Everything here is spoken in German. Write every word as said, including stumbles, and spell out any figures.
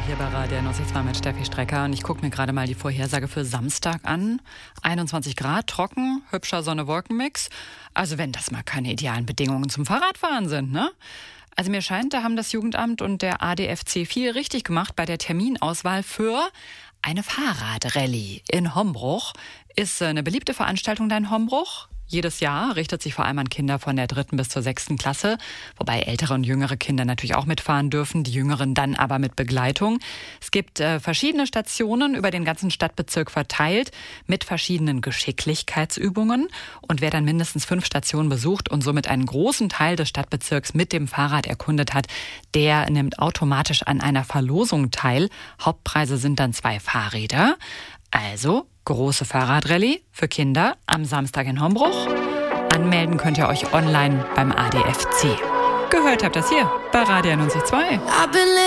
hier bei Radio neunzig Komma zwei mit Steffi Strecker und ich gucke mir gerade mal die Vorhersage für Samstag an. einundzwanzig Grad, trocken, hübscher Sonne-Wolken-Mix. Also wenn das mal keine idealen Bedingungen zum Fahrradfahren sind, ne? Also mir scheint, da haben das Jugendamt und der A D F C viel richtig gemacht bei der Terminauswahl für eine Fahrradrallye in Hombruch. Ist eine beliebte Veranstaltung da in Hombruch. Jedes Jahr richtet sich vor allem an Kinder von der dritten bis zur sechsten Klasse, wobei ältere und jüngere Kinder natürlich auch mitfahren dürfen, die Jüngeren dann aber mit Begleitung. Es gibt äh, verschiedene Stationen über den ganzen Stadtbezirk verteilt mit verschiedenen Geschicklichkeitsübungen. Und wer dann mindestens fünf Stationen besucht und somit einen großen Teil des Stadtbezirks mit dem Fahrrad erkundet hat, der nimmt automatisch an einer Verlosung teil. Hauptpreise sind dann zwei Fahrräder. Also große Fahrradrallye für Kinder am Samstag in Hombruch. Anmelden könnt ihr euch online beim A D F C. Gehört habt ihr das hier bei Radio neunzig Komma zwei.